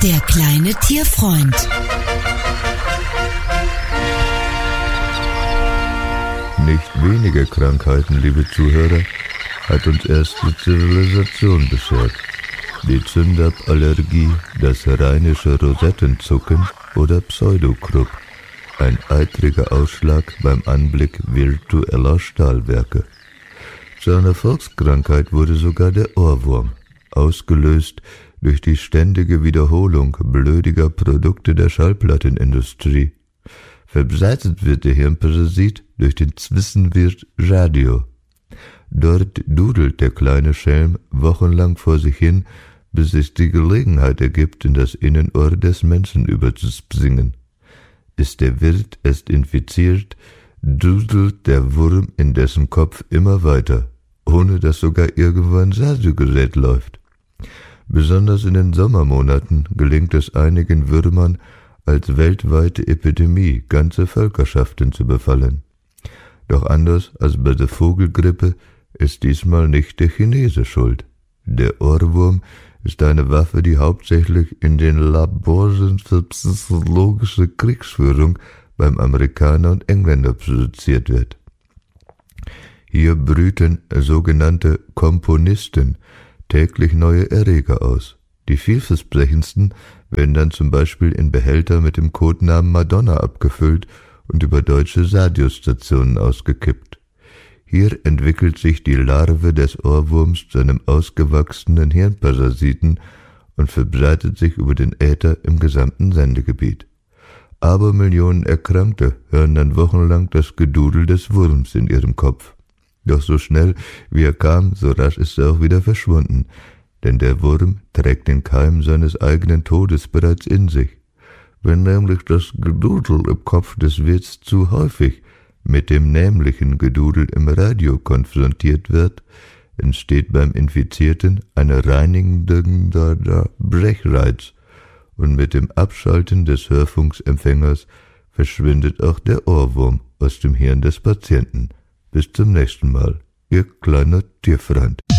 Der kleine Tierfreund. Nicht wenige Krankheiten, liebe Zuhörer, hat uns erst die Zivilisation beschert. Die Zündab-Allergie, das rheinische Rosettenzucken oder Pseudokrupp, ein eitriger Ausschlag beim Anblick virtueller Stahlwerke. Zu einer Volkskrankheit wurde sogar der Ohrwurm, ausgelöst durch die ständige Wiederholung blödiger Produkte der Schallplattenindustrie. Verbreitet wird der Hirnparasit durch den Zwissenwirt Radio. Dort dudelt der kleine Schelm wochenlang vor sich hin, bis sich die Gelegenheit ergibt, in das Innenohr des Menschen überzusingen. Ist der Wirt erst infiziert, dudelt der Wurm in dessen Kopf immer weiter, ohne dass sogar irgendwann ein Radiogerät läuft. Besonders in den Sommermonaten gelingt es einigen Würmern, als weltweite Epidemie ganze Völkerschaften zu befallen. Doch anders als bei der Vogelgrippe ist diesmal nicht der Chinese schuld. Der Ohrwurm ist eine Waffe, die hauptsächlich in den Laboren für psychologische Kriegsführung beim Amerikaner und Engländer produziert wird. Hier brüten sogenannte Komponisten täglich neue Erreger aus. Die vielversprechendsten werden dann zum Beispiel in Behälter mit dem Codenamen Madonna abgefüllt und über deutsche Radiostationen ausgekippt. Hier entwickelt sich die Larve des Ohrwurms zu einem ausgewachsenen Hirnparasiten und verbreitet sich über den Äther im gesamten Sendegebiet. Abermillionen Erkrankte hören dann wochenlang das Gedudel des Wurms in ihrem Kopf. Doch so schnell wie er kam, so rasch ist er auch wieder verschwunden, denn der Wurm trägt den Keim seines eigenen Todes bereits in sich. Wenn nämlich das Gedudel im Kopf des Wirts zu häufig mit dem nämlichen Gedudel im Radio konfrontiert wird, entsteht beim Infizierten ein reinigender Brechreiz und mit dem Abschalten des Hörfunksempfängers verschwindet auch der Ohrwurm aus dem Hirn des Patienten. Bis zum nächsten Mal, Ihr kleiner Tierfreund.